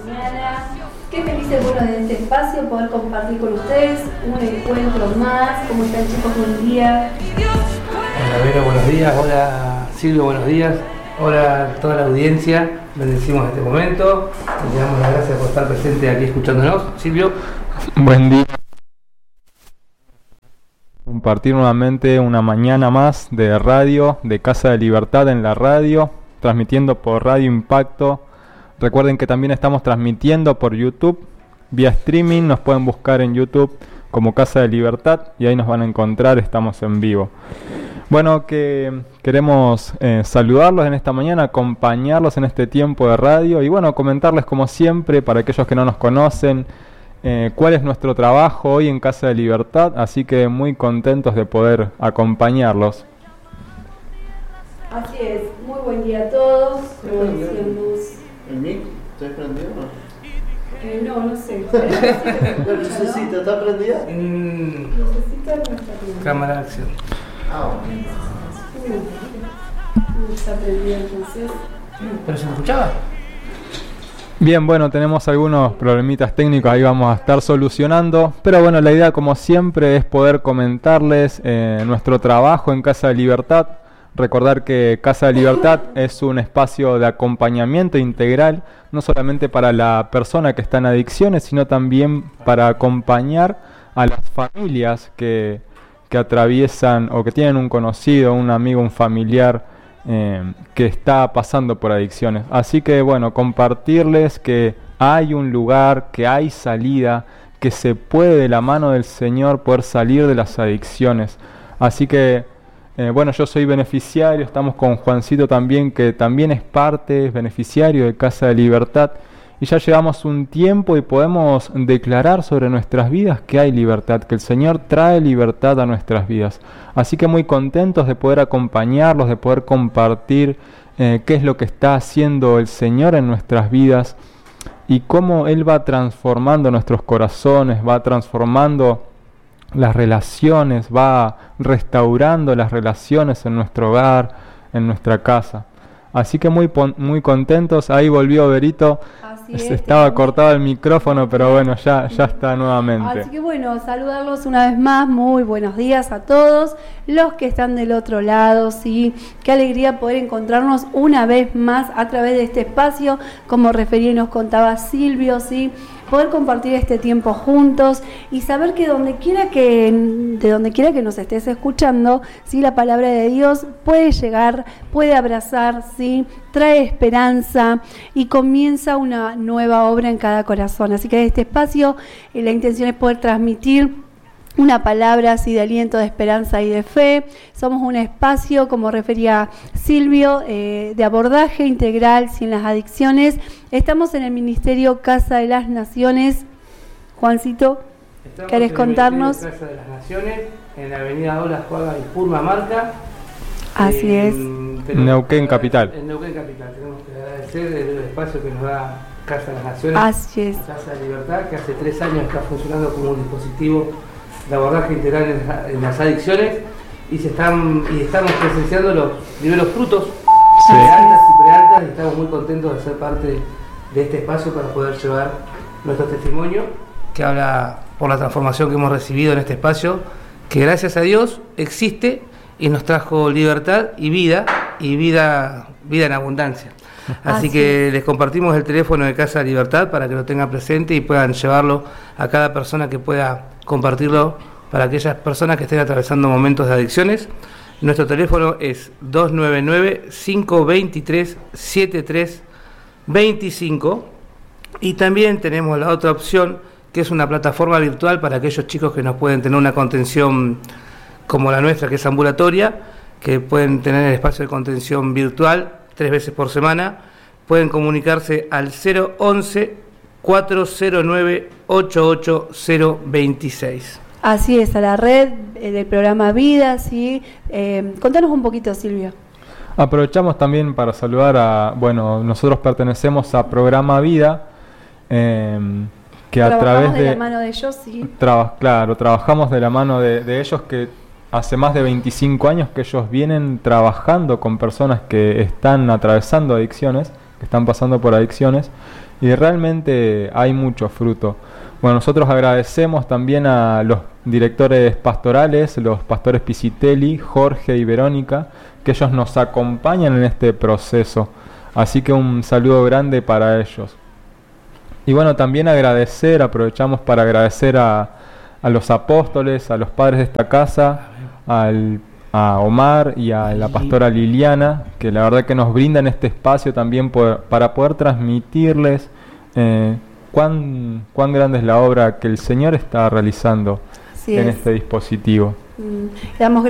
Mañana. Qué felices, bueno, de este espacio poder compartir con ustedes un encuentro más. ¿Cómo están, chicos? Buen día. Hola Vero, buenos días. Hola Silvio, buenos días. Hola a toda la audiencia. Bendecimos este momento. Le damos las gracias por estar presente aquí escuchándonos. Silvio. Buen día. Compartir nuevamente una mañana más de radio, de Casa de Libertad en la radio, transmitiendo por Radio Impacto. Recuerden que también estamos transmitiendo por YouTube, vía streaming. Nos pueden buscar en YouTube como Casa de Libertad y ahí nos van a encontrar, estamos en vivo. Bueno, que queremos saludarlos en esta mañana, acompañarlos en este tiempo de radio y bueno, comentarles como siempre, para aquellos que no nos conocen, cuál es nuestro trabajo hoy en Casa de Libertad, así que muy contentos de poder acompañarlos. Así es, muy buen día a todos. ¿El mic está prendido o no? No sé. ¿La lucecita está prendida? Necesita no está prendida. Cámara de acción. Está prendida entonces. ¿Pero se me escuchaba? Bien, bueno, tenemos algunos problemitas técnicos, ahí vamos a estar solucionando, pero bueno, la idea como siempre es poder comentarles nuestro trabajo en Casa de Libertad. Recordar que Casa de Libertad es un espacio de acompañamiento integral, no solamente para la persona que está en adicciones, sino también para acompañar a las familias que atraviesan o que tienen un conocido, un amigo, un familiar que está pasando por adicciones. Así que bueno, compartirles que hay un lugar, que hay salida, que se puede de la mano del Señor poder salir de las adicciones. Así que bueno, yo soy beneficiario, estamos con Juancito también, que también es parte, es beneficiario de Casa de Libertad, y ya llevamos un tiempo y podemos declarar sobre nuestras vidas que hay libertad, que el Señor trae libertad a nuestras vidas. Así que muy contentos de poder acompañarlos, de poder compartir qué es lo que está haciendo el Señor en nuestras vidas y cómo Él va transformando nuestros corazones, va transformando las relaciones, va restaurando las relaciones en nuestro hogar, en nuestra casa. Así que muy contentos. Ahí volvió Berito. Estaba cortado el micrófono, pero bueno, ya está nuevamente. Así que bueno, saludarlos una vez más. Muy buenos días a todos los que están del otro lado. Sí, qué alegría poder encontrarnos una vez más a través de este espacio, como refería y nos contaba Silvio, sí. Poder compartir este tiempo juntos y saber que de donde quiera que nos estés escuchando, ¿sí? La palabra de Dios puede llegar, puede abrazar, ¿sí? Trae esperanza y comienza una nueva obra en cada corazón. Así que en este espacio la intención es poder transmitir una palabra así de aliento, de esperanza y de fe. Somos un espacio, como refería Silvio, de abordaje integral sin las adicciones. Estamos en el Ministerio Casa de las Naciones. Juancito, ¿querés contarnos? Casa de las Naciones, en la avenida Ola, Juaga y Purmamarca. Así es. Neuquén Capital. En Neuquén Capital. Tenemos que agradecer el espacio que nos da Casa de las Naciones. Así es. Casa de Libertad, que hace 3 años está funcionando como un dispositivo de abordaje integral en las adicciones y estamos presenciando los primeros frutos prealtas y prealtas, y estamos muy contentos de ser parte de este espacio para poder llevar nuestro testimonio que habla por la transformación que hemos recibido en este espacio, que gracias a Dios existe y nos trajo libertad y vida en abundancia. Así que les compartimos el teléfono de Casa de Libertad para que lo tengan presente y puedan llevarlo a cada persona que pueda compartirlo para aquellas personas que estén atravesando momentos de adicciones. Nuestro teléfono es 299-523-7325 y también tenemos la otra opción, que es una plataforma virtual para aquellos chicos que no pueden tener una contención como la nuestra, que es ambulatoria, que pueden tener el espacio de contención virtual 3 veces por semana. Pueden comunicarse al 011-409-88026. Así es, a la red del programa Vida, ¿sí? Contanos un poquito, Silvia. Aprovechamos también para saludar nosotros pertenecemos a Programa Vida, que a través de la mano de ellos, sí. Trabajamos de la mano de ellos, que hace más de 25 años que ellos vienen trabajando con personas que están atravesando adicciones, que están pasando por adicciones, y realmente hay mucho fruto. Bueno, nosotros agradecemos también a los directores pastorales, los pastores Pisitelli, Jorge y Verónica, que ellos nos acompañan en este proceso. Así que un saludo grande para ellos. Y bueno, también aprovechamos para agradecer a los apóstoles, a los padres de esta casa, a Omar y a la pastora Liliana, que la verdad que nos brindan este espacio también para poder transmitirles cuán grande es la obra que el Señor está realizando en este dispositivo. Damos